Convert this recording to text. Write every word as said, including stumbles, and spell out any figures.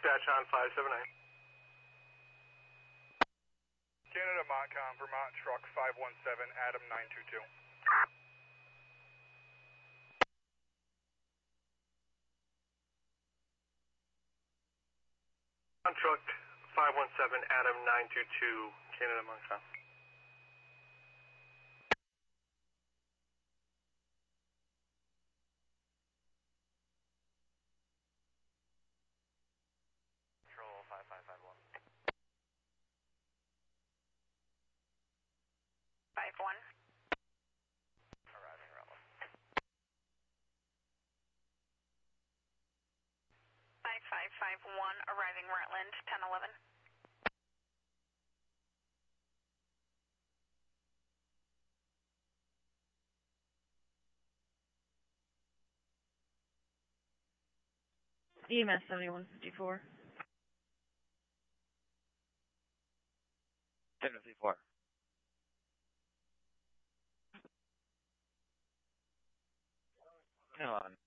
dispatch on five seven nine. Canada Montcom, Vermont truck five one seven, Adam nine two two. On truck five one seven, Adam nine two two, Canada Montcom. Control five five five one. five one. Arriving Rutland. five five five one, arriving Rutland, ten eleven. E M S seventy-one fifty-four. seven fifty-four. ten eleven.